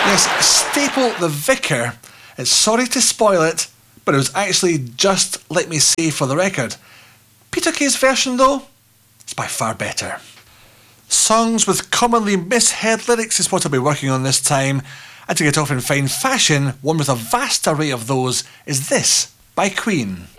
Yes, Staple the Vicar. It's sorry to spoil it, but it was actually Just Let Me Say for the record. Peter Kay's version, though, it's by far better. Songs with commonly misheard lyrics is what I'll be working on this time, and to get off in fine fashion, one with a vast array of those is this by Queen.